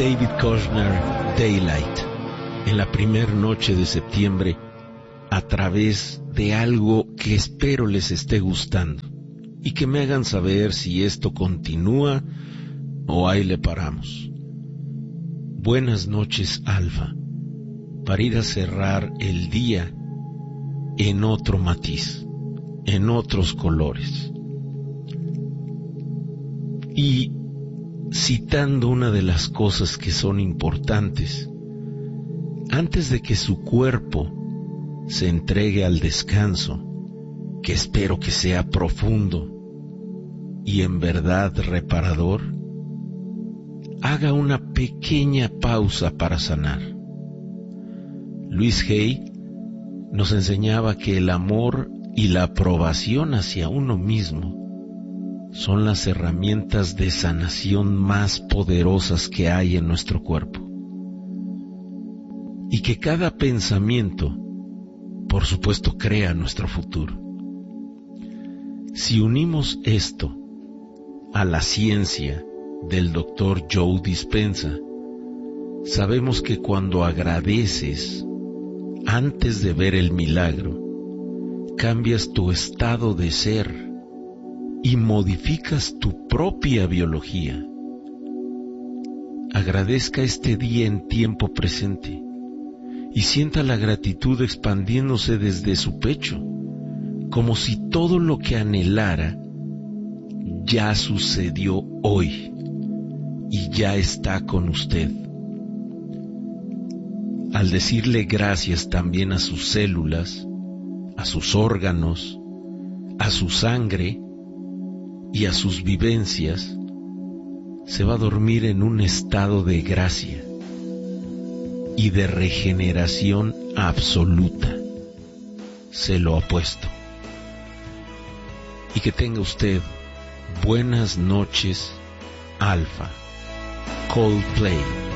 David Kushner, Daylight, en la primera noche de septiembre, a través de algo que espero les esté gustando y que me hagan saber si esto continúa o ahí le paramos. Buenas noches, Alfa, para ir a cerrar el día en otro matiz, en otros colores. Y citando una de las cosas que son importantes, antes de que su cuerpo se entregue al descanso, que espero que sea profundo y en verdad reparador, haga una pequeña pausa para sanar. Luis Hay nos enseñaba que el amor y la aprobación hacia uno mismo son las herramientas de sanación más poderosas que hay en nuestro cuerpo. Y que cada pensamiento, por supuesto, crea nuestro futuro. Si unimos esto a la ciencia del Dr. Joe Dispenza, sabemos que cuando agradeces antes de ver el milagro, cambias tu estado de ser y modificas tu propia biología. Agradezca este día en tiempo presente y sienta la gratitud expandiéndose desde su pecho, como si todo lo que anhelara ya sucedió hoy y ya está con usted. Al decirle gracias también a sus células, a sus órganos, a su sangre y a sus vivencias, se va a dormir en un estado de gracia y de regeneración absoluta. Se lo apuesto. Y que tenga usted buenas noches, Alfa. Coldplay.